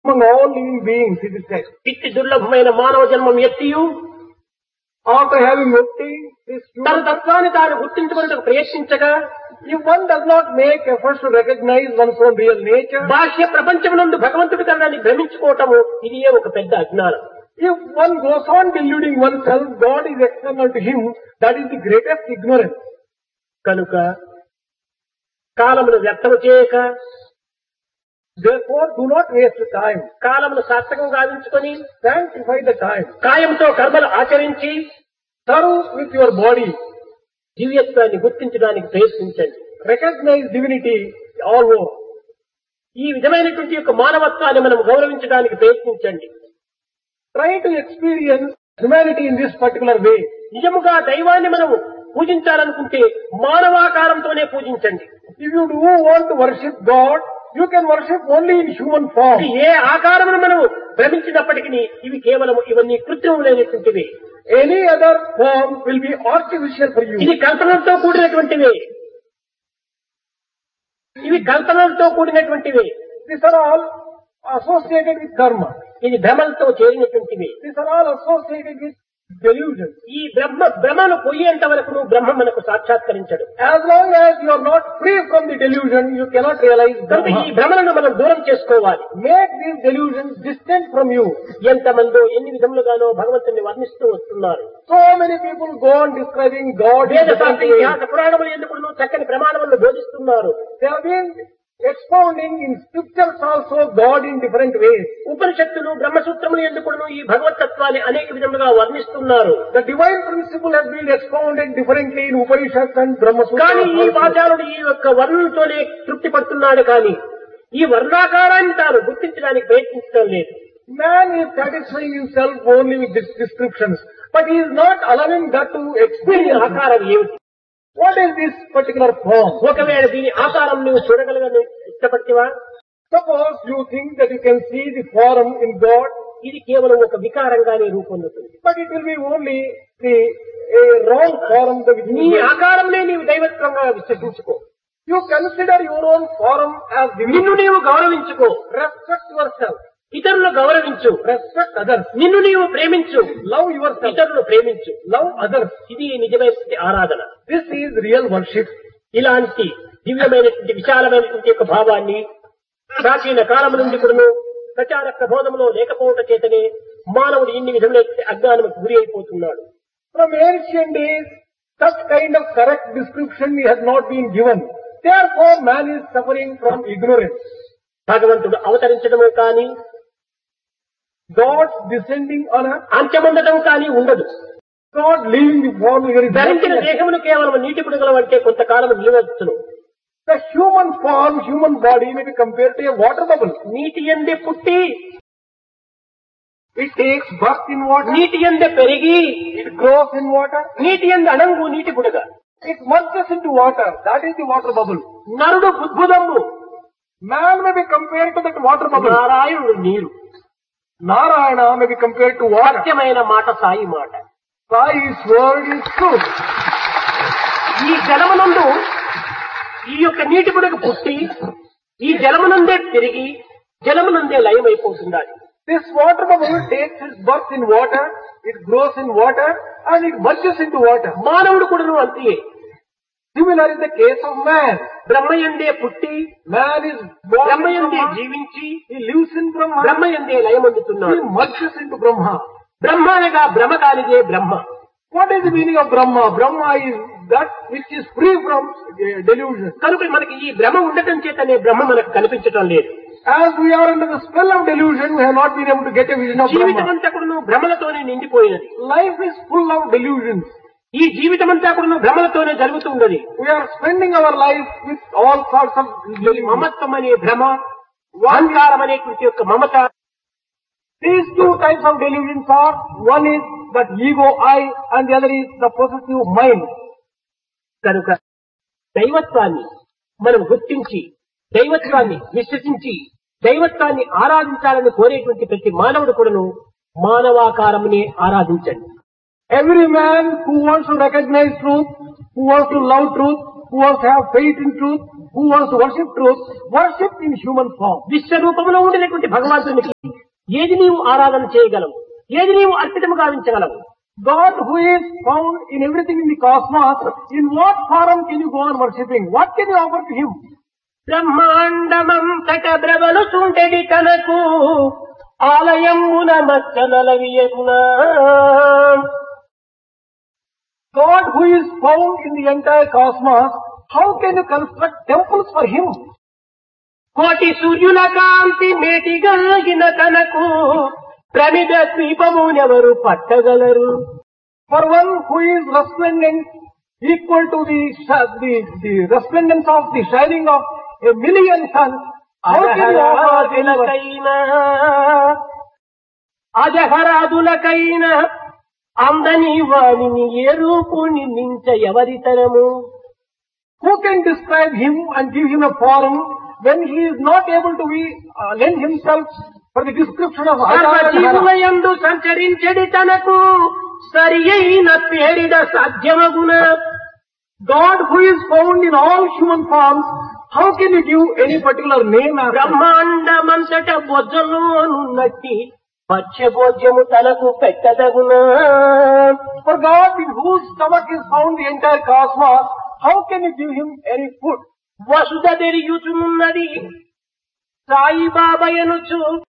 among all living beings, it is said. ఇట్టి దుర్లభమైన మానవ జన్మం ఎత్తియు After having obtained this తన human, తత్వాన్ని తాను గుర్తించుకునేందుకు ప్రయత్నించగా if one does not make efforts to recognize one's own real nature, బాహ్య ప్రపంచం నుండి భగవంతుడి కన్నాన్ని భ్రమించుకోవటము ఇది ఒక పెద్ద అజ్ఞానం. if one goes on deluding oneself, God is external to him, that is the greatest ignorance. కనుక కాలమును వ్యర్థము చేయక Therefore, do not waste time. కాలమును సార్థకం గావించుకొని Sanctify the time. కాయంతో కర్మలు ఆచరించి Serve with your body. దివ్యత్వాన్ని గుర్తించడానికి ప్రయత్నించండి. Recognize divinity all over. ఈ విధమైనటువంటి యొక్క మానవత్వాన్ని మనం గౌరవించడానికి ప్రయత్నించండి. Try to experience humanity in this particular way. నిజముగా దైవాన్ని మనం పూజించాలనుకుంటే మానవాకారంతోనే పూజించండి. If you do want to worship God, you can worship only in human form. ఏ ఆకారమును మనం భ్రమించినప్పటికీ ఇవి కేవలం ఇవన్నీ కృత్రిములైనటువంటివి. Any other form will be artificial for you. ఇది కల్పనలతో కూడినటువంటివి. ఇవి కల్పనలతో కూడినటువంటివి. These are all associated with karma. ఇది భ్రమలతో చేరినటువంటివి. These are all associated with delusion. ఈ భ్రమను పోయేంత వరకు బ్రహ్మ మనకు సాక్షాత్కరించడు. As long as you are not free from the delusion, you cannot realize కనుక ఈ Brahma. భ్రమలను మనం దూరం చేసుకోవాలి. Make these delusions distant from you. ఎంతమందో ఎన్ని విధములుగానో భగవంతుని వర్ణిస్తూ వస్తున్నారు. So many people go on describing God in వేద different శాస్త్ర ways. ఇతిహాస పురాణములు ఎందుకు చక్కని ప్రమాణములను బోధిస్తున్నారు. They have been expounding in scriptures also God in different ways. ఉపనిషత్తులు బ్రహ్మసూత్రములు ఎందుకు ఈ భగవతత్వాన్ని అనేక విధములుగా వర్ణిస్తున్నారు. The divine principle has been expounded differently in Upanishads and Brahma కానీ ఈ Sutras. వాచారుడు ఈ యొక్క వర్ణంతోనే తృప్తి పడుతున్నాడు కానీ ఈ వర్ణాకారాన్ని తాను గుర్తించడానికి ప్రయత్నించడం లేదు. Man is satisfying himself only with these descriptions, but he is not allowing that to దీని experience. ఆకారం ఏమిటి? What is this particular form? ఒకవేళ దీని ఆకారం నువ్వు చూడగలగని ఇష్టపడితివా? Suppose you think that you can see the form in God, ఇది కేవలం ఒక వికారంగానే రూపొందుతుంది. but it will be only a wrong form. నీ ఆకారంనే నీవు దైవత్వంగా విశ్వసించుకో. You consider your own form as divinity. నిన్ను నీవు గౌరవించుకో. Respect yourself. ఇతరులను గౌరవించు. Respect others. నిన్ను నీవు ప్రేమించు. Love yourself. ఇతరులను ప్రేమించు. Love others. ఇది నిజమైనటువంటి ఆరాధన. This is real worship. ఇలాంటి దివ్యమైనటువంటి విశాలమైనటువంటి యొక్క భావాన్ని ప్రాచీన కాలం నుండి కూడాను ప్రచార ప్రబోధంలో లేకపోవటం చేతనే మానవుడు ఇన్ని విధములైన అజ్ఞానముకు గురి అయిపోతున్నాడు. From ancient days, such kind of correct description has not been given. Therefore, man is suffering from ignorance. భగవంతుడు అవతరించడము కానీ God descending on earth, అంత్యముండటం కానీ ఉండదు. God leaving the form, there is ధరించిన nothing. దేహమును కేవలం నీటి బుడగల వంటే కొంతకాలం నిలవచ్చును. The human form, human body may be compared to a water bubble. నీటి యందే పుట్టి It takes birth in water, నీటి యందే పెరిగి it grows in water, నీటి యందు అణంగు నీటి బుడగ. it merges into water. That is the water bubble. నరుడు బుద్భుదము, Man may be compared to that water bubble. నారాయణుడు నీరు. Narayana may be compared to water. సత్యమైన మాట సాయి మాట. Sai's word is truth. ఈ జలమునందు ఈ యొక్క నీటి బుడగ పుట్టి ఈ జలమునందే తిరిగి జలమునందే లయమైపోతుండాలి. This water bubble takes its birth in water, it grows in water, and it merges into water. మానవుడు కూడాను అంతే. Similar in the case of man. బ్రహ్మయందే పుట్టి Man is born in బ్రహ్మయందే Brahma, జీవించి he lives in Brahma, బ్రహ్మయందే లయమందుతున్నాడు. he merges into Brahma. బ్రహ్మ అనగా భ్రమ కానిదే బ్రహ్మ. What is the meaning of Brahma? Brahma is that which is free from delusion. కనుక మనకి ఈ భ్రమ ఉండటం చేతనే బ్రహ్మ మనకు కనిపించటం లేదు. As we are under the spell of delusion, we have not been able to get a vision of జీవితం Brahma. అంతా కూడా భ్రమలతోనే నిండిపోయినది. Life is full of delusions. ఈ జీవితం అంతా కూడా భ్రమలతోనే జరుగుతున్నది. We are spending our life with all sorts of delusions. మమత్వం అనే భ్రమ, అహంకారం అనేటువంటి యొక్క మమత. These two types of delusions are, one is that ego I and the other is the possessive mind. కనుక దైవత్వాన్ని మనం గుర్తించి దైవత్వాన్ని విశ్వసించి దైవత్వాన్ని ఆరాధించాలని కోరేటువంటి ప్రతి మానవుడు కూడాను మానవాకారమునే ఆరాధించండి. Every man who wants to recognize truth, who wants to love truth, who wants to have faith in truth, who wants to worship truth, worship in human form. విశ్వరూపంలో ఉండినటువంటి భగవంతునికి ఏది నీవు ఆరాధన చేయగలవు, ఏది నీవు అర్పితము గావించగలవు? God who is found in everything in the cosmos, in what form can you go on worshipping? What can you offer to him? బ్రహ్మాండమంతట బ్రవలు చూండెడి తనకు ఆలయమున మచ్చనలవియగునా. God who is found in the entire cosmos, how can you construct temples for him? కోటి సూర్యుల కాంతి మేటిగలిగిన తనకు ప్రమిద ద్వీపమునెవరు పట్టగలరు? For one who is resplendent, equal to the resplendence of the shining of a million suns, how can you offer anyone? అజహరాదులకైనా అందని వాణిని ఏ రూపుని మించ ఎవరితరము? Who can describe him and give him a form when he is not able to lend himself for the description of సర్వజీవులయందు సంచరించడి తనకు సరి అయిన పేరిడ సాధ్యమగున. God who is found in all human forms, how can you give any particular name? బ్రహ్మాండమంతట బొజ్జలోనున్నట్టి పచ్చభోజ్యము తనకు పెట్టదగునా. For God in whose stomach is found the entire cosmos, how can you give him any food? Vasudha తెరియుచున్నది సాయిబాబయనుచు.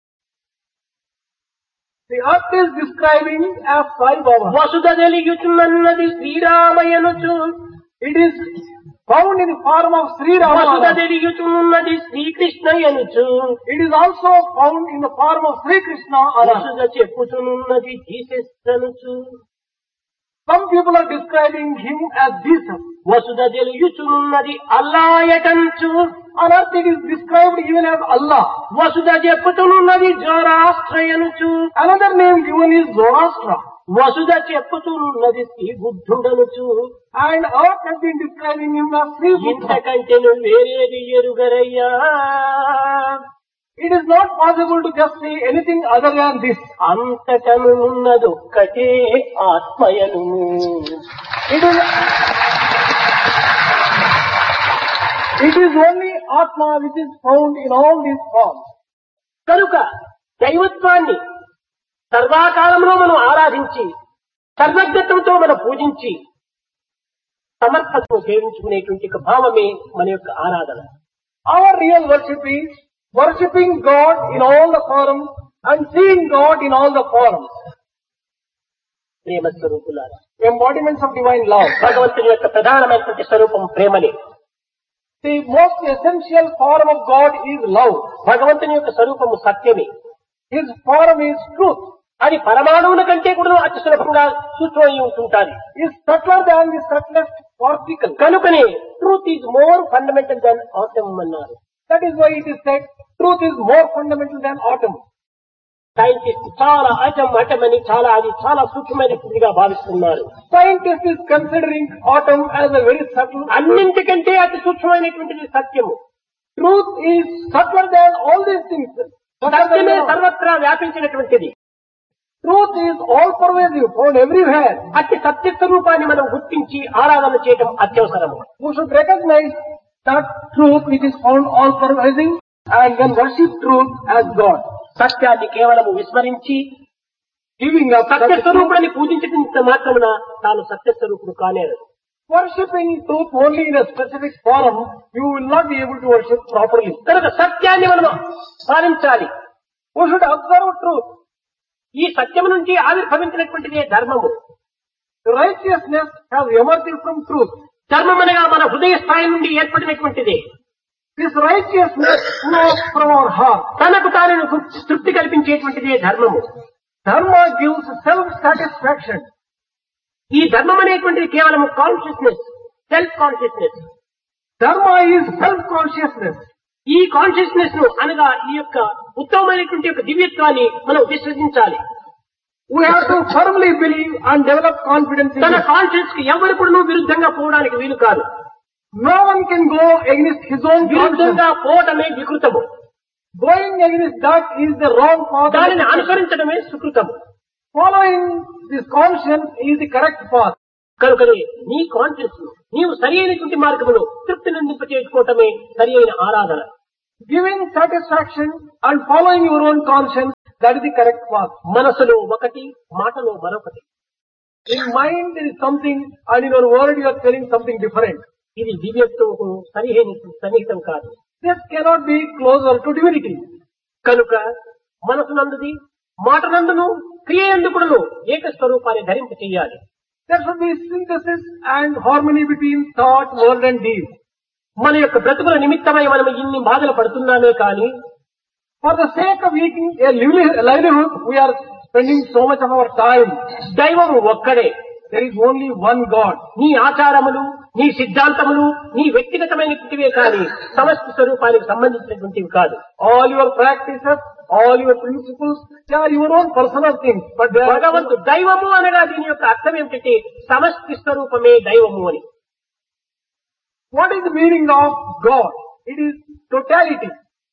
The earth is describing as Sai Baba. Vasudha తెలియుచున్నది శ్రీరామయనుచు. It is found in the form of Sri Vasudha Rama. తెలియుచున్నది శ్రీకృష్ణయనుచు. It is also found in the form of Sri Krishna. వసుధ చెప్పుచున్నది జీసస్నుచు. Some people are describing him as Jesus. Vasudha తెలియుచున్నది అల్లాయటంచు. On earth it is described even as Allah. Vasudha చెప్పుతున్నది జోరాష్ట్రయనుచు. Another name given is Zoroastra. Vasudha చెప్పుతున్నది Shri బుద్ధుడనుచు. And earth has been describing him as Sri Buddha. ఇంతకంటేను వేరేది ఎరుగరయ్యా. It is not possible to just say anything other than this. అంతటను ఉన్నదొక్కటే ఆత్మయను. It is only Atma which is found in all these forms. కనుక దైవత్వాన్ని సర్వాకాలంలో మనం ఆరాధించి సర్వజ్ఞత్వంతో మనం పూజించి సమర్పణతో సేవించుకునేటువంటి ఒక భావమే మన యొక్క ఆరాధన. Our real worship is worshipping God in all the forms and seeing God in all the forms. ప్రేమ స్వరూపులారా, Embodiments of divine love. భగవంతుని యొక్క ప్రధానమైనటువంటి స్వరూపం ప్రేమనే. The most essential form of God is love. భగవంతుని యొక్క స్వరూపము సత్యమే. His form is truth. అది పరమాణువుల కంటే కూడా అతి సులభంగా సూక్ష్మమై ఉంటుంటారు. Is subtler than the subtlest particle. కనుకనే truth is more fundamental than atom అన్నారు. That is why it is said truth is more fundamental than atom. Scientist చాలా అటమని అది చాలా సూక్ష్మమైనదిగా భావిస్తున్నారు. Scientist is considering atom as a very subtle. అన్నింటికంటే అతి సూక్ష్మమైనటువంటిది సత్యము. Truth is subtler than all these things. సత్యమే సర్వత్రా వ్యాపించినటువంటిది. Truth is all pervasive, found everywhere. అతి సత్య స్వరూపాన్ని మనం గుర్తించి ఆరాధన చేయడం అత్యవసరము. We should recognize that truth which is found all pervasive and then worship truth as God. సత్యాన్ని కేవలము విస్మరించి Giving up సత్య స్వరూపాన్ని పూజించటంత మాత్రమున తాను సత్య స్వరూపుడు కానేరు. worshipping truth only in a specific form, you will not be able to worship properly. కనుక సత్యాన్ని మనం పాలించాలి. We should observe truth. ఈ సత్యము నుంచి ఆవిర్భవించినటువంటిదే ధర్మము. Righteousness has emerged from truth. ధర్మం అనగా మన హృదయ స్థాయి నుండి ఏర్పడినటువంటిదే. This righteousness flows from our heart. తనకు తాను తృప్తి కల్పించేటువంటిదే ధర్మము. Dharma gives self-satisfaction. ఈ ధర్మం అనేటువంటిది కేవలం consciousness, self consciousness. Dharma is self-consciousness. ఈ కాన్షియస్నెస్ ను అనగా ఈ యొక్క ఉత్తమమైనటువంటి యొక్క దివ్యత్వాన్ని మనం విశ్వసించాలి. We have to firmly believe and develop confidence in తన it. కాన్షియస్ కి ఎవరు కూడా విరుద్ధంగా పోవడానికి వీలు కాదు. No one can go against his own conscience. విరుద్ధంగా పోవటమే వికృతము. Going against that is the wrong path. దానిని అనుసరించడమే సుకృతము. Following this conscience is the correct path. కనుకనే నీ కాన్షియస్ నీవు సరి అయినటువంటి మార్గంలో తృప్తి నిందింపచేసుకోవటమే సరి అయిన ఆరాధన. Giving satisfaction and following your own conscience, that is the correct path. మనసులో ఒకటి, మాటలో మరొకటి. In mind there is something and in your word you are telling something different. ఇది దివ్యత్వకు సన్నిహితం కాదు. This cannot be closer to divinity. కనుక మనసునందుది, మాటనందును, క్రియయందుకును ఏక స్వరూపాన్ని ధరింప చెయ్యాలి. There should be synthesis and harmony between thought, word and deed. మన యొక్క బ్రతుకుల నిమిత్తమై మనం ఇన్ని బాధలు పడుతున్నామే కానీ For the sake of eating a livelihood, we are spending so much of our time. దైవము ఒక్కడే. There is only one God. నీ ఆచారములు, నీ సిద్ధాంతములు, నీ వ్యక్తిగతమైనటువంటివే కానీ సమష్టి స్వరూపానికి సంబంధించినటువంటివి కాదు. All your practices, all your principles, they are your own personal things. But they are భగవంతుడు దైవము అనగా దీని యొక్క అర్థం ఏమిటంటే సమష్టి స్వరూపమే దైవము అని. What is the meaning of God? It is totality.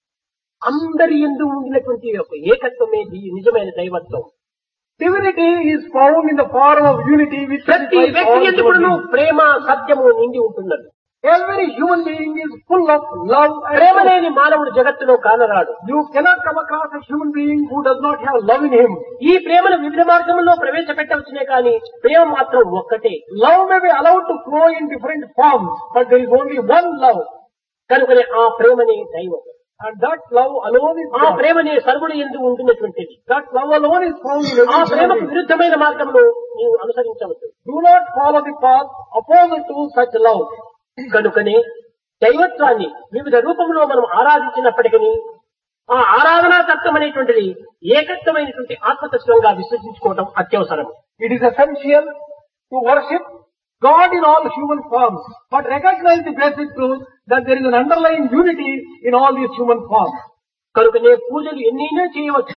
అందరి యందు ఉండినటువంటి యొక్క ఏకత్వమే నిజమైన దైవత్వం. Divinity is found in the form of unity which ప్రతి satisfies వ్యక్తి all యందు human కూడాను beings. ప్రేమ, సత్యము నిండి ఉంటున్నది. Every human being is full of love and Prema truth. లేని మానవుడు జగత్తులో కానరాడు. You cannot come across a human being who does not have love in him. ఈ ప్రేమను వివిధ మార్గంలో ప్రవేశపెట్టవచ్చునే కానీ ప్రేమ మాత్రం ఒక్కటే. Love may be allowed to flow in different forms, but there is only one love. కనుకనే ఆ ప్రేమనే దైవం. And that love alone is ఆ God. ప్రేమనే సర్వుడు యందు ఉంటున్నటువంటిది. That love alone is found in ఆ every human ప్రేమకు being. విరుద్ధమైన మార్గంలో నీవు అనుసరించవద్దు. Do not follow the path opposite to such love. కనుకనే దైవత్వాన్ని వివిధ రూపంలో మనం ఆరాధించినప్పటికీ ఆ ఆరాధనా తత్వం అనేటువంటిది ఏకత్వమైనటువంటి ఆత్మతత్వంగా విశ్వసించుకోవడం అత్యవసరం. It is essential to worship God in all human forms, but recognize the basic truth that there is an underlying unity in all these human forms. కనుకనే పూజలు ఎన్నైనా చేయవచ్చు.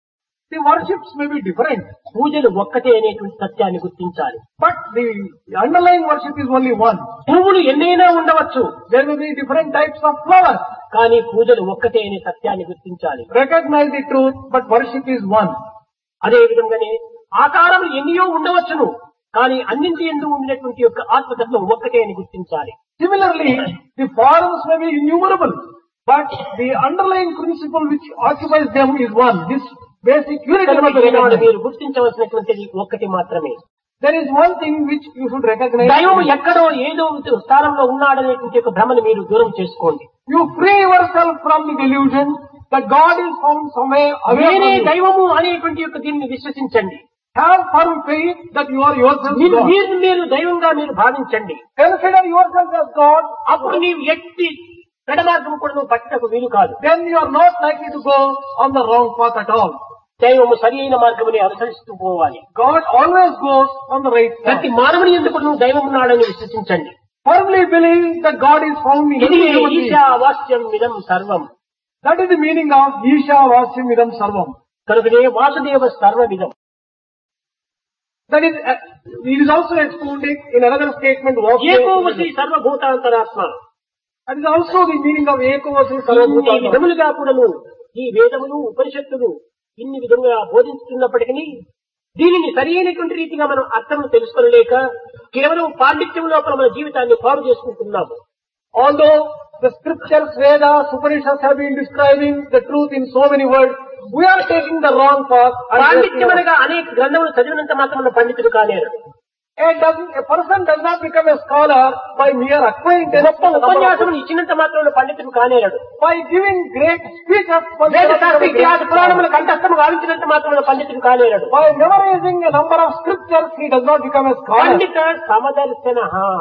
The worships may be different, పూజలు ఒక్కటే అనేటువంటి సత్యాన్ని గుర్తించాలి. but the underlying worship is only one. పువ్వులు ఎన్నైనా ఉండవచ్చు, There may be different types of flowers. కానీ పూజలు ఒక్కటే అనే సత్యాన్ని గుర్తించాలి. Recognize the truth, but worship is one. అదే విధంగానే ఆకారములు ఎన్నో ఉండవచ్చును, కానీ అన్నింటి యందు ఉండినటువంటి యొక్క ఆత్మతత్వం ఒక్కటే అని గుర్తించాలి. Similarly, the forms may be innumerable, but the underlying principle which occupies them is one. This basic unity must be Eenadu recognized. మీరు గుర్తించవలసినటువంటిది ఒక్కటి మాత్రమే. There is one thing which you should recognize. దైవం ఎక్కడో ఏదో స్థానంలో ఉన్నాడనేటువంటి యొక్క భ్రమను మీరు దూరం చేసుకోండి. You free yourself from the delusion that God is found somewhere away నేనే from you. దైవము అనేటువంటి యొక్క దీన్ని విశ్వసించండి. Have firm faith that you are yourself God. మీరు దైవంగా మీరు భావించండి. Consider yourself as God. అప్పుడు నీవు ఎట్టి పెడమార్గం కూడా నువ్వు పట్టకు వీలు కాదు. Then you are not likely to go on the wrong path at all. దైవము సరి అయిన మార్గముని అనుసరిస్తూ పోవాలి. God always goes on the right path. ప్రతి మానవుని ఎందుకు నువ్వు దైవం ఉన్నాడని విశ్వసించండి. Firmly believe that God is found in ఇది every human being. ఈశావాస్యం ఇదం సర్వం. That is the meaning of Isha Vasyam Idam Sarvam. కనుకనే Vasudeva సర్వవిధం. That is, it is also explained in another statement. ఏకోవసి సర్వభూతాంతరాత్మ. That is also the meaning of Ekovasi ఇన్ని Sarvabhuta. విధములుగా కూడాను ఈ వేదములు ఉపనిషత్తులు ఇన్ని విధంగా బోధించుతున్నప్పటికీ దీనిని సరి అయినటువంటి రీతిగా మనం అర్థం తెలుసుకోలేక కేవలం పాండిత్యం లోపల మన జీవితాన్ని పాడు చేసుకుంటున్నాము. Although the scriptures, Vedas, Upanishads have been describing the truth in so many words, we are taking the wrong path. పాండిత్యం అనగా అనేక గ్రంథములు చదివినంత మాత్రం పండితుడు కాలేరు. A person does not become a scholar by mere acquaintance. గొప్ప ఉపన్యాసములు ఇచ్చినంత మాత్రం పండితుడు కానేరడు. By giving great speeches, వేద శాస్త్ర ఇతిహాస పురాణముల కంఠస్థము గావించినంత మాత్రం పండితుడు కానేరడు. by memorizing a number of scriptures, he does not become a scholar. పండిత సమదర్శన.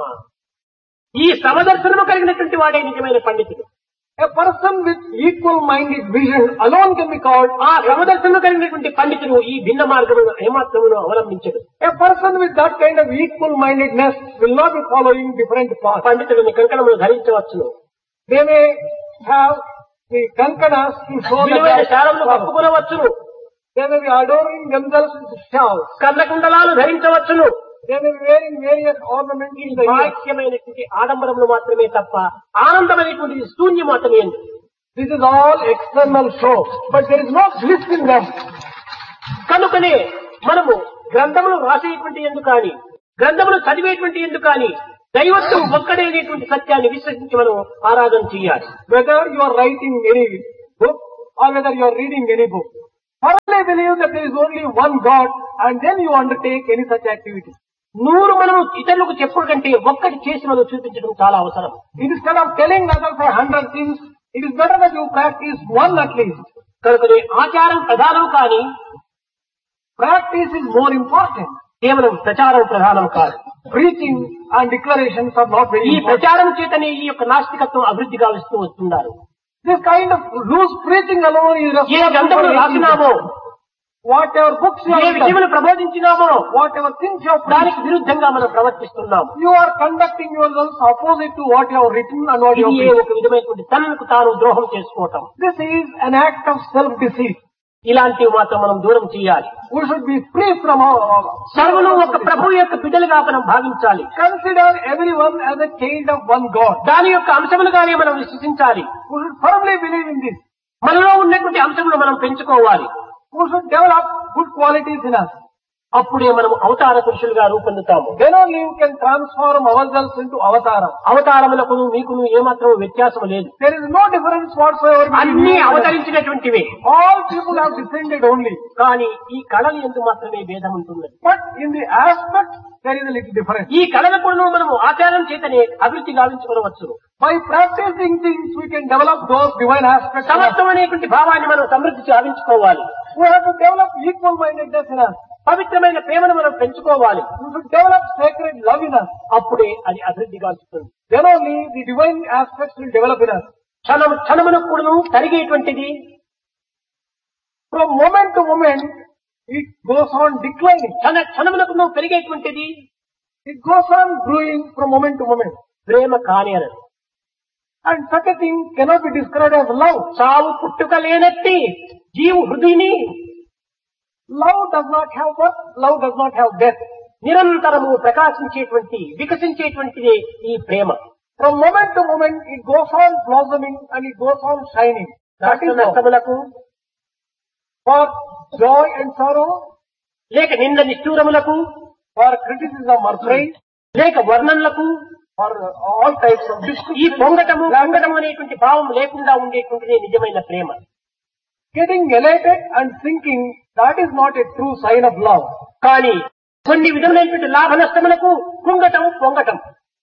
ఈ సమదర్శనము కలిగినటువంటి వాడే నిజమైన పండితుడు. A person with equal-minded vision alone can be called. ఆ సమదర్శనము కలిగినటువంటి పండితుడు ఈ భిన్న మార్గమును ఏమాత్రమును అవలంబించడు. A person with that kind of equal-mindedness will not be following different paths. పండితుడిని కంకణములు ధరించవచ్చును. They may have the kankanas to show విలువైన శాలములు that కప్పుకొనవచ్చును. they may be adorning themselves with shawls. కర్ణకుండలాలు ధరించవచ్చును. They may be wearing various ornaments in the ear. బాహ్యమైనటువంటి ఆడంబరములు మాత్రమే తప్ప ఆనందమైనటువంటి శూన్యం మాత్రమే. This is all external show, but there is no bliss in them. కనుకనే మనము గ్రంథములు రాసేటువంటి ఎందుకు కానీ గ్రంథములు చదివేటువంటి ఎందుకు కానీ దైవత్వం ఒక్కడైనటువంటి సత్యాన్ని విశ్వసించి మనం ఆరాధన చేయాలి. Whether you are writing any book or whether you are reading any book, firmly believe that there is only one God and then you undertake any such activity. 100 మనం ఇతరులకు చెప్పుడు కంటే ఒక్కటి చేసి మనం చూపించడం చాలా అవసరం. Instead of telling others 100 things, it is better that you practice one at least. కనుక ఆచారం ప్రధానం కానీ Practice is more important. కేవలం ప్రచారం ప్రధానం కాదు. Preaching and declarations are not very ఈ important. ప్రచారం చేతనే ఈ యొక్క నాస్తికత్వం అభివృద్ధి గావిస్తూ వస్తున్నారు. This kind of loose preaching alone is A responsible గ్రంథములు for రాసినామో, whatever books you A have విషయములు done, ప్రబోధించినామో whatever things you have దానికి preached, విరుద్ధంగా మనం ప్రవర్తిస్తున్నాం. you are conducting yourselves opposite to what you have written and what you have ఇది preached. ఒక విధమైనటువంటి తనకు తాను ద్రోహం చేసుకోవటం. This is an act of self-deceit. ఇలాంటివి మాత్రం మనం దూరం చేయాలి. We should be free from all. సర్వులు ఒక ప్రభు యొక్క బిడ్డలుగా మనం భావించాలి. Consider everyone as a child of one God. దాని యొక్క అంశములుగానే మనం విశ్వసించాలి. We should firmly believe in this. మనలో ఉన్నటువంటి అంశములు మనం పెంచుకోవాలి. We should develop good qualities in us. అప్పుడే మనం అవతార పురుషులుగా రూపొందుతాము. Then only you can transform ourselves into avataram. అవతారములకును మీకును ఏమాత్రం వ్యత్యాసం లేదు. There is no difference whatsoever between అన్ని you and others. అవతరించినటువంటివే. All people have descended only. కానీ ఈ కళలు ఎందు మాత్రమే భేదం ఉంటున్నది. But in the aspect, there is a little difference. ఈ కళలకు మనము ఆచారం చేతనే అభివృద్ధి గావించుకోవచ్చు. By practicing things, we can develop those divine aspects. in us. సమత్వం అనేటువంటి భావాన్ని మనం సమృద్ధి గావించుకోవాలి. We have to develop equal-mindedness in us. పవిత్రమైన ప్రేమను మనం పెంచుకోవాలి. We should develop sacred love in us. అప్పుడే అది అభివృద్ధి గావిస్తుంది. Then only the divine aspects will develop in us. క్షణమునకు కూడాను తరిగేటువంటిది. From moment to moment, it goes on declining. క్షణమునకు పెరిగేటువంటిది. It goes on growing from moment to moment. ప్రేమ కాని అనదు. And such a thing cannot be described as love. చావు పుట్టుక లేనట్టి జీవు హృదయని Love does not have birth, love does not have death. నిరంతరము ప్రకాశించేటువంటి వికసించేటువంటిదే ఈ ప్రేమ. From moment to moment, it goes on blossoming and it goes on shining. That is love. నష్టములకు For joy and sorrow, లేక నింద నిష్ఠూరములకు for criticism or praise, లేక వర్ణనలకు for all types of ఈ discrimination, పొంగటము అనేటువంటి భావం లేకుండా ఉండేటువంటిదే నిజమైన ప్రేమ. getting elated and sinking, that is not a true sign of love. కానీ కొన్ని విధములైనటువంటి లాభ నష్టములకు కుంగటం పొంగటం,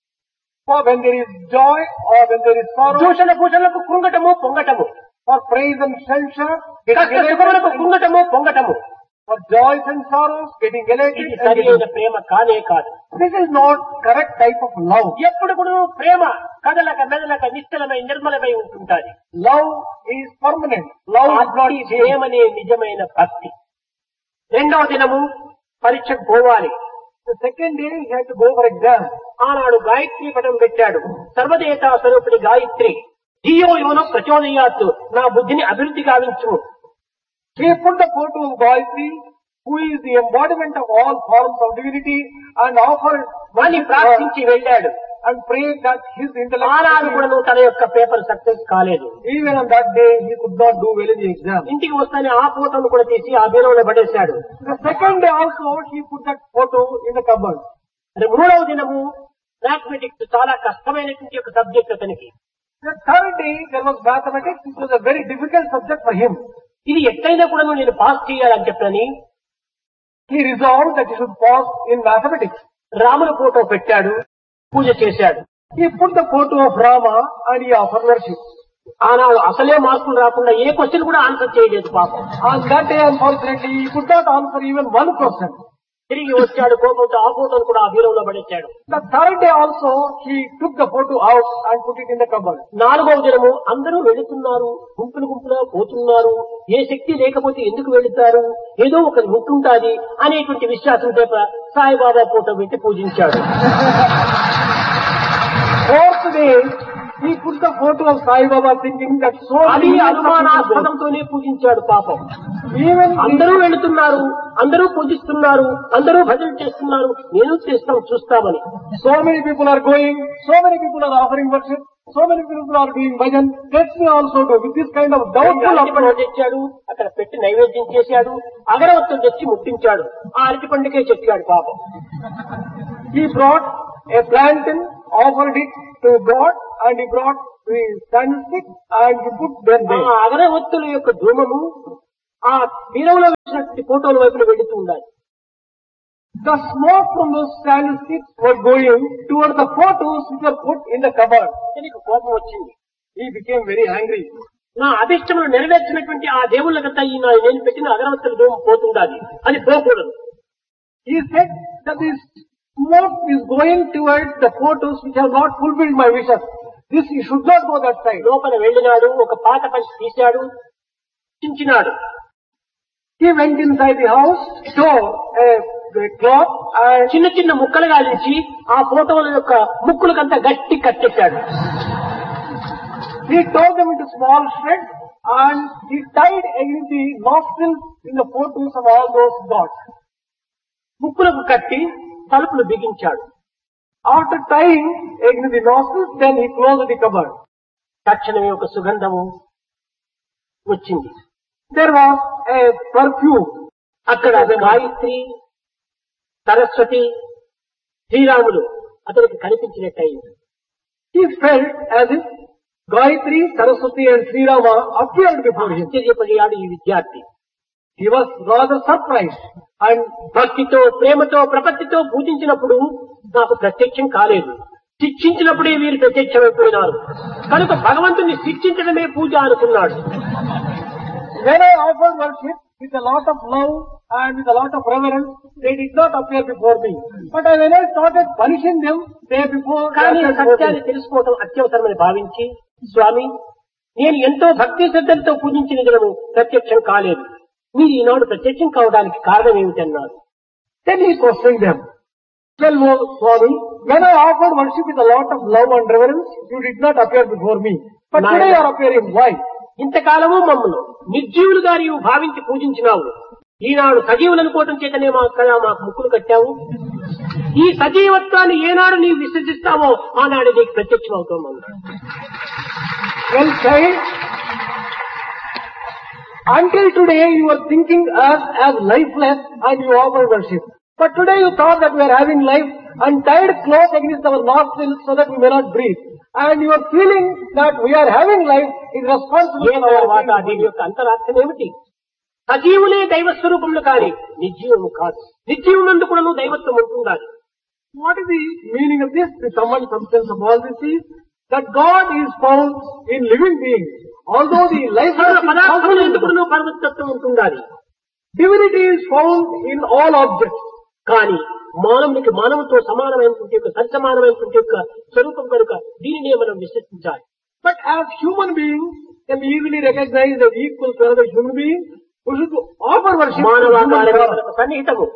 For when there is joy or when there is sorrow, దూషణ భూషణలకు కుంగటము పొంగటము, for praise and censure, కష్ట getting సుఖములకు elated, కుంగటము పొంగటము, for joys and sorrows, getting elated. ఇది and సరి getting- అయిన ప్రేమ కానే కాదు. This is not correct type of love. ఎప్పుడు కూడా ప్రేమ కదలక మెదలక నిశ్చలమై నిర్మలమై ఉంటుంటాది. Love is permanent. Love is not ఈ changed. ప్రేమనే నిజమైన భక్తి. రెండవ దినము పరీక్షకు పోవాలి. The second day he had to go for exam. ఆనాడు గాయత్రి పటం పెట్టాడు. సర్వదేవతా స్వరూపిణి గాయత్రి ధియో యోనో ప్రచోదయాత్తు, నా బుద్ధిని అభివృద్ధి గావించు. He put the photo of Gayatri, who is the embodiment of all forms of divinity, and offered వాణ్ణి ప్రార్థించి వెళ్ళాడు. and prayed that his ఆనాడు కూడా intellect. తన యొక్క పేపర్ సక్సెస్ కాలేదు. Even on that day, he could not do well in the exam. ఇంటికి వస్తానే ఆ ఫోటోను కూడా తీసి ఆ బీరువాలో పడేశాడు. The second day also, he put that photo in the cupboard. మరి మూడవ దినము మ్యాథమెటిక్స్ చాలా కష్టమైనటువంటి ఒక సబ్జెక్ట్ అతనికి. The third day, there was mathematics, which was a very difficult subject for him. ఇది ఎట్లయినా కూడా నేను పాస్ చేయాలని చెప్పని He resolved that he should pass in mathematics. రాముల ఫోటో పెట్టాడు, పూజ చేశాడు. He put the photo of Rama and he offered worship. ఆనాడు అసలే మార్కులు రాకుండా ఏ క్వశ్చన్ కూడా ఆన్సర్ చేయలేదు పాపం. On that day, unfortunately, he could not answer even one question. తిరిగి వచ్చాడు కోపంతో, ఆ ఫోటోను కూడా ఆ బీరువాలో పడేశాడు. The third day also, he took the photo out and put it in the cupboard. నాలుగవ దినము అందరూ వెళుతున్నారు, గుంపులు గుంపులా పోతున్నారు, ఏ శక్తి లేకపోతే ఎందుకు వెళుతారు, ఏదో ఒకటి ఉంటుంటాది అనేటువంటి విశ్వాసం చేత సాయిబాబా ఫోటో పెట్టి పూజించాడు. Fourth day, he put the photo of Sai Baba thinking that so అది many people go. అనుమానాస్పదంతోనే పూజించాడు పాపం. Even అందరూ వెళుతున్నారు, అందరూ పూజిస్తున్నారు, అందరూ భజన చేస్తున్నారు, నేను చేస్తాం చూస్తామని. so many people are going, so many people are offering worship, so many people are doing bhajan, let me also do. With this kind of doubtful అరటిపండు approach, తెచ్చాడు, అక్కడ పెట్టి నైవేద్యం చేశాడు, అగరవత్తులు తెచ్చి ముట్టించాడు, ఆ అరటి పండుగే చెప్పాడు పాపం. He brought a plantain, offered it to God, and he brought the candlestick and he put them ఆ there. అగరవత్తుల యొక్క ధూమము ఆ బీరంలో వేసినటువంటి ఫోటోల వైపున వెళుతూ ఉండాలి. The smoke from those candlesticks were going toward the photos which were put in the cupboard. దీనికి కోపం వచ్చింది. He became very angry. నా అభిష్టములు నెరవేర్చినటువంటి ఆ దేవుళ్ళకంతా ఈ నేను పెట్టిన అగరవత్తుల ధూమం పోతుండాలి, అది పోకూడదు. He said that this smoke is going towards the photos which have not fulfilled my wishes. This you should not go that side. లోపల వెళ్ళినాడు, ఒక పాత పంచి తీశాడు, Chinchinada. He went inside the house, tore a cloth and చిన్న చిన్న ముక్కలుగా నుంచి ఆ ఫోటోల యొక్క ముక్కులకంతా గట్టి కట్టెట్టాడు. he tore them into small shreds and he tied against the nostrils in the photos of all those gods. ముక్కులకు కట్టి తలుపులు బిగించాడు. After tying against the nostrils, then he closed the cupboard. తక్షణమే ఒక సుగంధము వచ్చింది. There was a perfume. అక్కడ గాయత్రి, సరస్వతి, శ్రీరాములు అతనికి కనిపించినట్టయింది. He felt as if Gayatri, Saraswati and Sri Rama appeared before him. ఆశ్చర్యపడియాడు ఈ విద్యార్థి. He was rather surprised. And భక్తితో, ప్రేమతో, ప్రపత్తితో పూజించినప్పుడు నాకు ప్రత్యక్షం కాలేదు. శిక్షించినప్పుడే వీరు ప్రత్యక్షమైపోయినారు. కనుక భగవంతుని శిక్షించడమే పూజ అనుకున్నాడు. When I offered worship with a lot of love and with a lot of reverence, they did not appear before me. But when I started punishing them, they before కానీ appeared before సత్యాన్ని me. తెలుసుకోవడం అత్యవసరమని భావించి, స్వామి నేను ఎంతో భక్తి శ్రద్ధలతో పూజించిన దినము ప్రత్యక్షం కాలేదు, మీరు ఈనాడు ప్రత్యక్షం కావడానికి కారణం ఏమిటన్నారు. Then he questioned them. Well, Swami, when I offered worship with a lot of love and reverence, you did not appear before me. But today you are appearing. Why? ఇంతకాలము మమ్మల్ని నిర్జీవులుగా నీవు భావించి పూజించినావు. ఈనాడు సజీవులు అనుకోవటం చేతనే మాకు ముక్కులు కట్టావు. ఈ సజీవత్వాన్ని ఏనాడు నీవు విసర్జిస్తావో ఆనాడు నీకు ప్రత్యక్షం అవుతామన్నా. Well, child, until today you were thinking us as lifeless and you offer worship. But today you thought that we are having life and tied cloth against our nostrils so that we may not breathe. And you are feeling that we are having life is responsible for తర్వాత our దీని యొక్క అంతరార్థం ఏమిటి? సజీవులే దైవ స్వరూపములు కాని నిర్జీవము కాదు. నిర్జీవునందు కూడా దైవత్వం ఉంటుండాలి. What is the meaning of this? The common substance of all this is that God is found in living beings. Although the life సర్వ పదార్థములు ఎందుకు పరమతత్వం ఉంటుండాలి. divinity is found in all objects. కానీ మానవునికి మానవుతో సమానమైనటువంటి యొక్క సరిసమానమైనటువంటి యొక్క స్వరూపం కనుక దీనినే మనం విశ్వసించాలి. But as human beings can be easily recognized as equal to another human being, we should offer worship to human మానవాకారమే form. మనకు సన్నిహితము.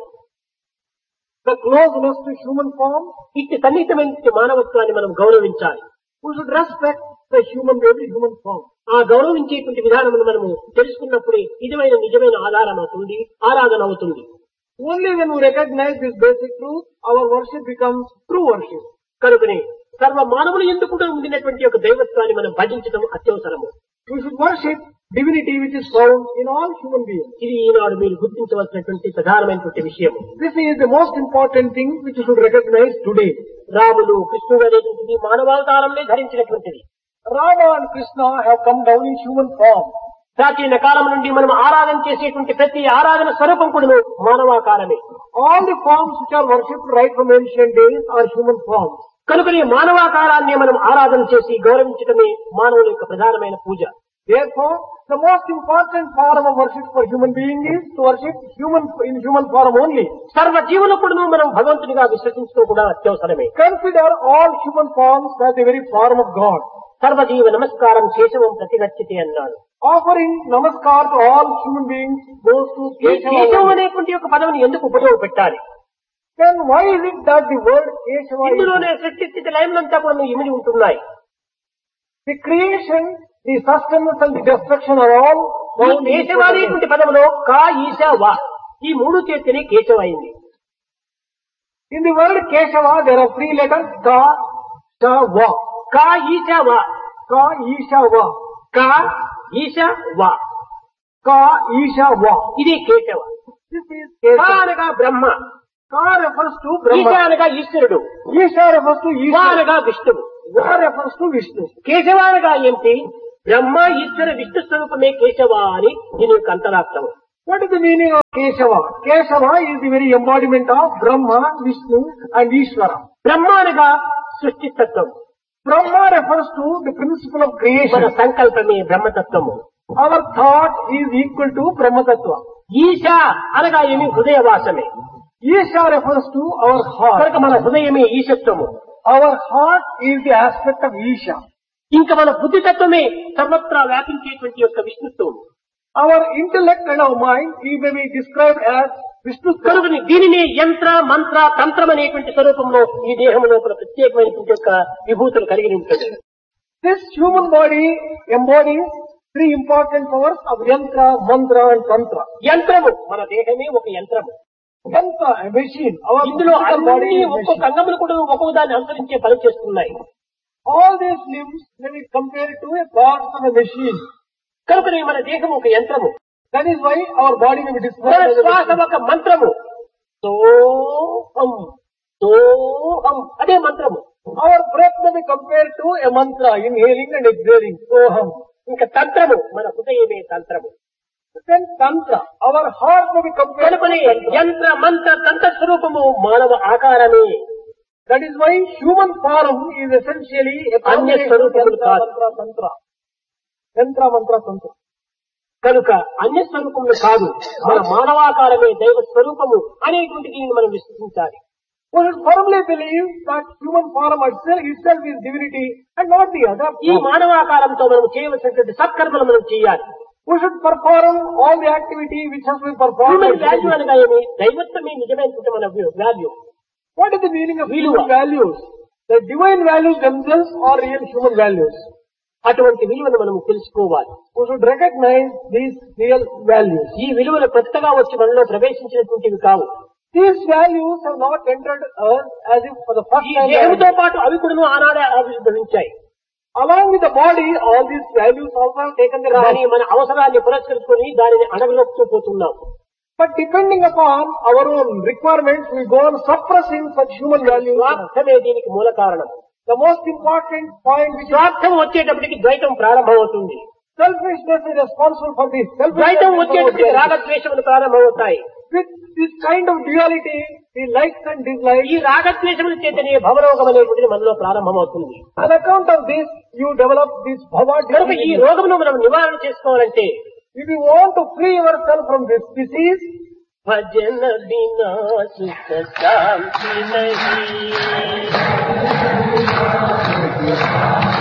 The closeness to human form, ఇట్టి సన్నిహితమైన మానవత్వాన్ని మనం గౌరవించాలి. we should respect the every human form. ఆ గౌరవించేటువంటి విధానమును మనము తెలుసుకున్నప్పుడే నిజమైన ఆధారం అవుతుంది, ఆరాధన అవుతుంది. Only when we recognize this basic truth, our worship becomes true worship. కనుకనే సర్వ మానవులు ఎందుకు ఉండినటువంటి యొక్క దైవత్వాన్ని మనం భజించడం అత్యవసరము. We should worship divinity which is found in all human beings. ఇది ఈనాడు మీరు గుర్తించవలసినటువంటి ప్రధానమైనటువంటి విషయం. This is the most important thing which you should recognize today. రాముడు, కృష్ణుడు అనేటువంటిది మానవావతారంలో ధరించినటువంటిది. Rama and Krishna have come down in human form. ప్రాచీన కాలం నుండి మనం ఆరాధన చేసేటువంటి ప్రతి ఆరాధన స్వరూపం కూడా మానవాకారమే. All the forms which are worshipped right from ancient days are human forms. కనుకనే మానవాకారాన్ని మనం ఆరాధన చేసి గౌరవించడమే మానవుల యొక్క ప్రధానమైన పూజ. Therefore, the most important form of worship for human being is to worship in human form only. సర్వ జీవులకును మనం భగవంతునిగా విశ్వసించడం కూడా అత్యవసరమే. Consider all human forms as the very form of God. సర్వజీవ నమస్కారం కేశవం ప్రతిగచ్చతి అన్నాడు. Offering namaskar to all human beings goes to కేశవం Keshava. అనేటువంటి యొక్క పదవిని ఎందుకు ఉపయోగపెట్టాలి? Then why is it that the word Keshava is ఇందులోనే సృష్టి స్థితి లయములంతా కూడా ఇమిడి ఉంటున్నాయి. the creation, the sustenance and the destruction are all ఈ found in కేశవ this అనేటువంటి పదములో కా, ఈశ, వా ఈ మూడు చేస్తేనే కేశవ అయింది. In the word Keshava, there are three letters Ka, Sha, Va. కా, ఈశ, వా. Ka, Isha, Va. కా, ఈశ, వా. Ka, Isha, Va. ఇది కేశవ. This is కా Keshava. అనగా బ్రహ్మ, Ka refers to Brahma. ఈశ అనగా ఈశ్వరుడు, Isha refers to Shiva Isha. అనగా విష్ణువు, Va refers to Vishnu. Keshava అనగా ఏమిటి? బ్రహ్మ ఈశ్వర విష్ణు స్వరూపమే కేశవ అని దీని యొక్క అంతరార్థం. What is the meaning of Keshava? Keshava is the very embodiment of Brahma, Vishnu and Ishvara. బ్రహ్మ అనగా సృష్టితత్వం, Brahma refers to the principle of మన creation. సంకల్పమే బ్రహ్మతత్వము. Our thought is equal to Brahma Tattva. ఈశ అనగా ఏమి? హృదయవాసమే. Isha refers to our heart. కనుక మన హృదయమే ఈశత్వము. Our heart is the aspect of Isha. ఇంకా మన బుద్ధితత్వమే సర్వత్రా వ్యాపించేటువంటి యొక్క విష్ణుత్వం. Our intellect and our mind may be described as Vishnu. కనుకని దీనిని యంత్ర మంత్ర తంత్రం అనేటువంటి స్వరూపంలో ఈ దేహం లోపల ప్రత్యేకమైనటువంటి యొక్క విభూతులు కలిగి ఉంటుంది. This human body embodies three important powers of Yantra, Mantra and Tantra. యంత్రము, మన దేహమే ఒక యంత్రము. Yantra, a machine. Our ఇందులో physical అన్ని body is a ఒక్కొక్క machine. అంగములు కూడా ఒక్కొక్క దాన్ని అనుసరించే పని చేస్తున్నాయి. All these limbs may be compared to a parts of a machine. కనుకనే మన దేహం ఒక యంత్రము, That is why our body may be మన described as a శ్వాస machine. ఒక మంత్రము. సోహం సోహం అదే మంత్రము. Our breath may be compared to a mantra, inhaling and exhaling. Soham. ఇంకా తంత్రము, మన హృదయమే తంత్రము. Then Tantra. Our heart may be compared to కనుకనే Tantra. యంత్ర మంత్ర తంత్ర స్వరూపము మానవ ఆకారమే. That is why human form is essentially a combination of స్వరూపములు Yantra, కాదు. Mantra, Tantra. Yantra, Mantra, Tantra. కనుక అన్య స్వరూపములు కాదు, మన మానవాకారమే దైవ స్వరూపము అనేటువంటి దీనిని మనం విశ్వసించాలి. We should firmly believe that human form itself is divinity and not the other. ఈ మానవాకారంతో మనం చేయవలసినటువంటి సత్కర్మలు మనం చేయాలి. We should perform all the activity which has been performed. Human value అనగా ఏమి? దైవత్వమే నిజమైనటువంటి మన value. What is the meaning of Viluva. human values? The divine values themselves are real human values. అటువంటి విలువను మనం తెలుసుకోవాలి. We should recognize these real values. ఈ విలువలు కొత్తగా వచ్చి మనలో ప్రవేశించినటువంటివి కావు. These values have not entered us as if for the first ఈ time. దేహంతో పాటు అవి కూడా ఆనాడే ఆవిర్భవించాయి. Along with the body, all these values also have taken their కానీ body. మన అవసరాన్ని పురస్కరించుకొని దానిని అడవిలోకి పోతున్నాం. But depending upon our own requirements, we go on suppressing such human values. స్వార్థమే దీనికి మూల కారణం. The most important point which is స్వార్థం వచ్చేటప్పటికి ద్వైతం ప్రారంభమవుతుంది. selfishness is responsible for this. ద్వైతం వచ్చేటప్పటికి Selfishness. రాగద్వేషములు ప్రారంభమవుతాయి. With this kind of duality, the likes and dislikes, ఈ రాగద్వేషముల చేతనే భవరోగం అనేటువంటిది మనలో ప్రారంభమవుతుంది. on account of this, you develop this bhava కనుక ఈ duality. రోగమును మనం నివారణ చేసుకోవాలంటే If you want to free yourself from this disease, భజన బినా సుఖ శాంతి నహీ.